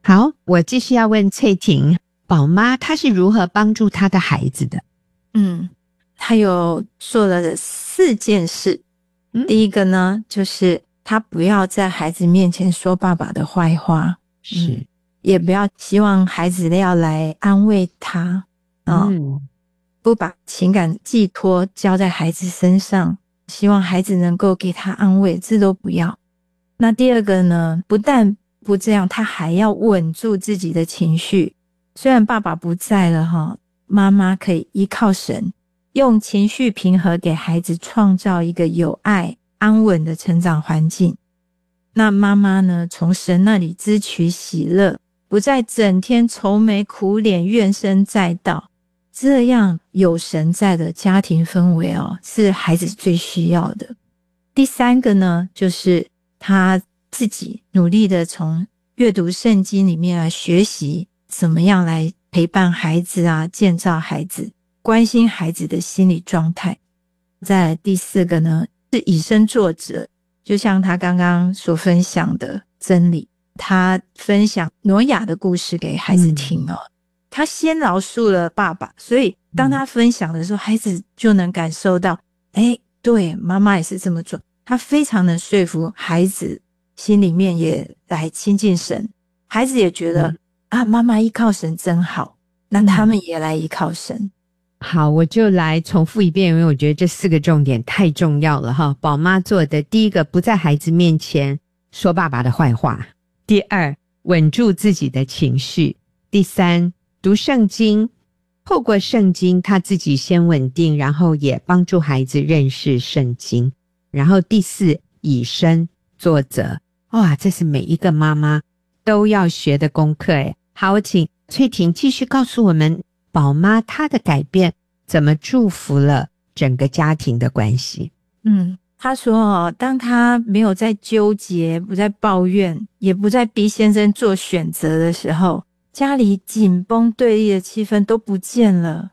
好，我继续要问翠婷，宝妈她是如何帮助她的孩子的？ 她有做了4件事。第一个呢，就是她不要在孩子面前说爸爸的坏话， 是， 也不要希望孩子要来安慰她，不把情感寄托交在孩子身上，希望孩子能够给他安慰，这都不要。那第二个呢，不但不这样，他还要稳住自己的情绪。虽然爸爸不在了妈妈可以依靠神，用情绪平和给孩子创造一个有爱安稳的成长环境。那妈妈呢，从神那里支取喜乐，不再整天愁眉苦脸怨声载道。这样有神在的家庭氛围是孩子最需要的。第3个呢，就是他自己努力的从阅读圣经里面来学习怎么样来陪伴孩子建造孩子，关心孩子的心理状态。再来第4个呢，是以身作则，就像他刚刚所分享的真理，他分享挪亚的故事给孩子听他先饶恕了爸爸，所以当他分享的时候，孩子就能感受到对，妈妈也是这么做。他非常能说服孩子，心里面也来亲近神，孩子也觉得妈妈依靠神真好，那他们也来依靠神。 好，我就来重复一遍，因为我觉得这4个重点太重要了哈。宝妈做的第一个，不在孩子面前说爸爸的坏话；第2，稳住自己的情绪；第3，读圣经，透过圣经他自己先稳定，然后也帮助孩子认识圣经；然后第4，以身作则。哇，这是每一个妈妈都要学的功课耶。好，我请翠婷继续告诉我们，宝妈她的改变怎么祝福了整个家庭的关系。 她说当她没有在纠结，不再抱怨，也不再逼先生做选择的时候，家里紧绷对立的气氛都不见了。